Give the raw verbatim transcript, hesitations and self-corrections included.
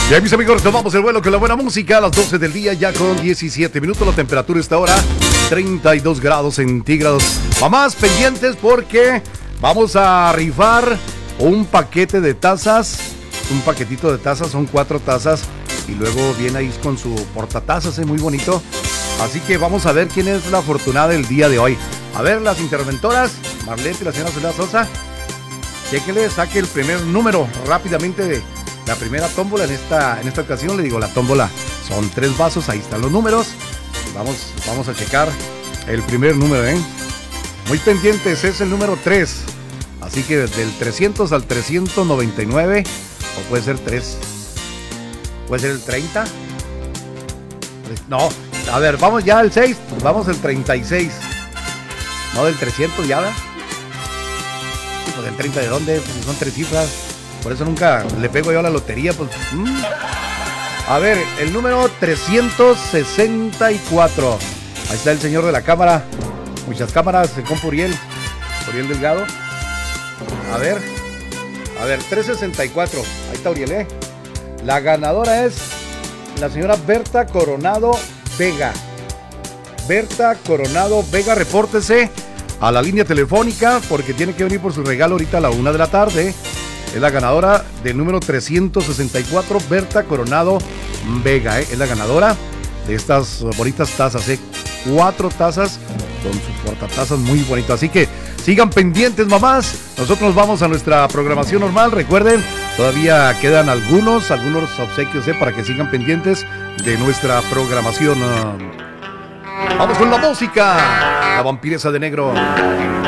Ya, mis amigos, tomamos el vuelo con la buena música a las doce del día, ya con diecisiete minutos. La temperatura está ahora treinta y dos grados centígrados. Mamás, pendientes porque vamos a rifar un paquete de tazas. Un paquetito de tazas, son cuatro tazas. Y luego viene ahí con su portatazas, es muy bonito. Así que vamos a ver quién es la afortunada del día de hoy. A ver, las interventoras, Marlene y la señora Soledad Sosa. Chéquele, saque el primer número rápidamente de la primera tómbola en esta, en esta ocasión. Le digo, la tómbola son tres vasos, ahí están los números. Vamos, vamos a checar el primer número, ¿eh? Muy pendientes, es el número tres. Así que del trescientos al trescientos noventa y nueve, o puede ser tres, puede ser el treinta. No, a ver, vamos ya al seis, vamos al treinta y seis. No, del trescientos ya, ¿verdad? Sí, pues el treinta, ¿de dónde? Pues son tres cifras. Por eso nunca le pego yo a la lotería, pues. Mmm. A ver, el número trescientos sesenta y cuatro. Ahí está el señor de la cámara. Muchas cámaras, el compa Uriel. Uriel Delgado. A ver. A ver, trescientos sesenta y cuatro. Ahí está Uriel, ¿eh? La ganadora es la señora Berta Coronado Vega. Berta Coronado Vega, repórtese a la línea telefónica porque tiene que venir por su regalo ahorita a la una de la tarde. Es la ganadora del número trescientos sesenta y cuatro, Berta Coronado Vega, ¿eh? Es la ganadora de estas bonitas tazas, ¿eh? Cuatro tazas con sus portatazas muy bonitas. Así que sigan pendientes, mamás. Nosotros vamos a nuestra programación normal. Recuerden, todavía quedan algunos, algunos obsequios, ¿eh? Para que sigan pendientes de nuestra programación. Vamos con la música. La vampiresa de negro.